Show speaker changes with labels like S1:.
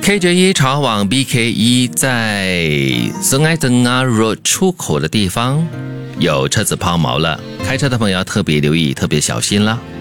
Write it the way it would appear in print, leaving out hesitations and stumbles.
S1: KJ1 朝往 BK1 在Sungai Tengah Road 出口的地方有车子抛锚了，开车的朋友要特别留意，特别小心了。